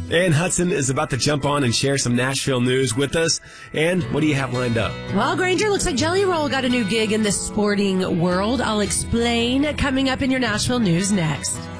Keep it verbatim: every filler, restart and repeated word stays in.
Ann Hudson is about to jump on and share some Nashville news with us. And what do you have lined up? Well, Granger, looks like Jelly Roll got a new gig in the sporting world. I'll explain coming up in your Nashville news next.